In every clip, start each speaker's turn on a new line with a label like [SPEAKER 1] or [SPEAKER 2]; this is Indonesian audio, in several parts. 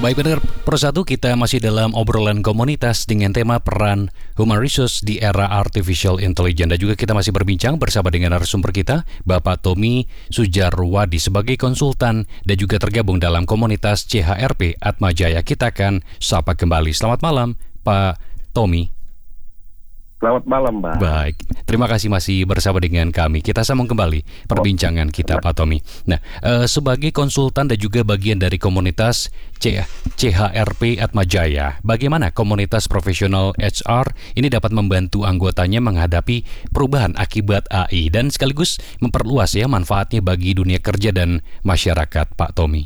[SPEAKER 1] Baik pendengar Persatu, kita masih dalam obrolan komunitas dengan tema peran Human Resource di era Artificial Intelligence. Dan juga kita masih berbincang bersama dengan narasumber kita, Bapak Tommy Sujarwadi sebagai konsultan dan juga tergabung dalam komunitas CHRP Atmajaya. Kita akan sapa kembali. Selamat malam Pak Tommy.
[SPEAKER 2] Selamat malam, Mbak.
[SPEAKER 1] Baik, terima kasih masih bersama dengan kami. Kita sambung kembali perbincangan kita, Pak Tommy. Nah, sebagai konsultan dan juga bagian dari komunitas CHRP Atmajaya, bagaimana komunitas profesional HR ini dapat membantu anggotanya menghadapi perubahan akibat AI dan sekaligus memperluas ya manfaatnya bagi dunia kerja dan masyarakat, Pak Tommy?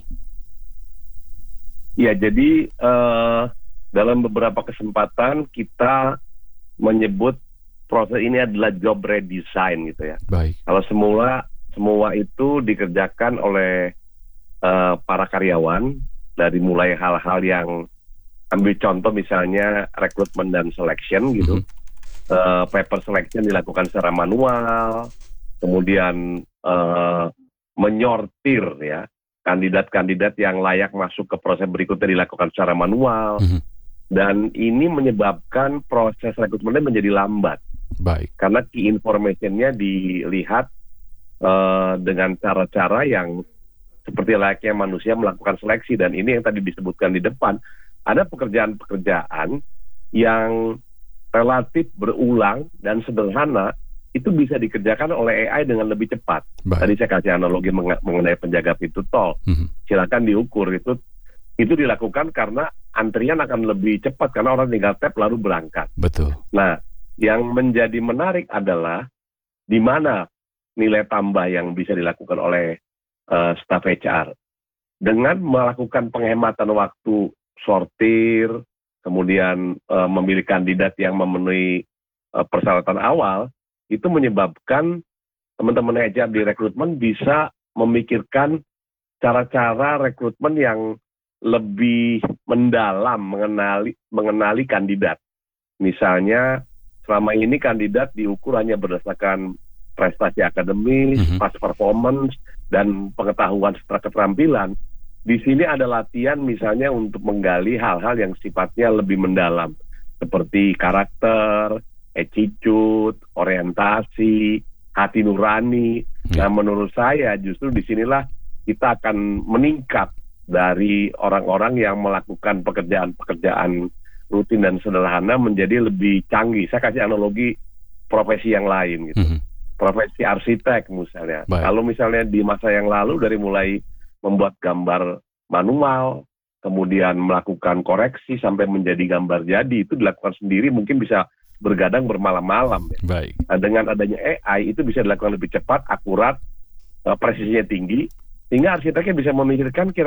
[SPEAKER 2] Ya, jadi dalam beberapa kesempatan kita menyebut proses ini adalah job redesign gitu ya.
[SPEAKER 1] Baik.
[SPEAKER 2] Kalau semua itu dikerjakan oleh para karyawan, dari mulai hal-hal yang ambil contoh misalnya rekrutmen dan selection gitu. Paper selection dilakukan secara manual, kemudian menyortir ya kandidat-kandidat yang layak masuk ke proses berikutnya dilakukan secara manual. Dan ini menyebabkan proses rekrutmennya menjadi lambat.
[SPEAKER 1] Baik.
[SPEAKER 2] Karena key information-nya dilihat dengan cara-cara yang seperti layaknya manusia melakukan seleksi. Dan ini yang tadi disebutkan di depan, ada pekerjaan-pekerjaan yang relatif berulang dan sederhana, itu bisa dikerjakan oleh AI dengan lebih cepat.
[SPEAKER 1] Baik.
[SPEAKER 2] Tadi saya kasih analogi mengenai penjaga pintu tol. Silakan diukur, itu dilakukan karena antrian akan lebih cepat karena orang tinggal tap lalu berangkat.
[SPEAKER 1] Betul.
[SPEAKER 2] Nah, yang menjadi menarik adalah di mana nilai tambah yang bisa dilakukan oleh staf HR dengan melakukan penghematan waktu sortir, kemudian memilih kandidat yang memenuhi persyaratan awal, itu menyebabkan teman-teman HR di rekrutmen bisa memikirkan cara-cara rekrutmen yang lebih mendalam mengenali kandidat. Misalnya selama ini kandidat diukur hanya berdasarkan prestasi akademis, past performance, dan pengetahuan secara keterampilan. Di sini ada latihan misalnya untuk menggali hal-hal yang sifatnya lebih mendalam, seperti karakter, attitude, orientasi, hati nurani. Nah, menurut saya justru disinilah kita akan meningkat dari orang-orang yang melakukan pekerjaan-pekerjaan rutin dan sederhana menjadi lebih canggih. Saya kasih analogi profesi yang lain gitu. Profesi arsitek misalnya.
[SPEAKER 1] Baik.
[SPEAKER 2] Kalau misalnya di masa yang lalu dari mulai membuat gambar manual, kemudian melakukan koreksi sampai menjadi gambar jadi, itu dilakukan sendiri mungkin bisa bergadang bermalam-malam. Ya.
[SPEAKER 1] Baik.
[SPEAKER 2] Nah, dengan adanya AI itu bisa dilakukan lebih cepat, akurat, presisinya tinggi, sehingga arsiteknya bisa memikirkan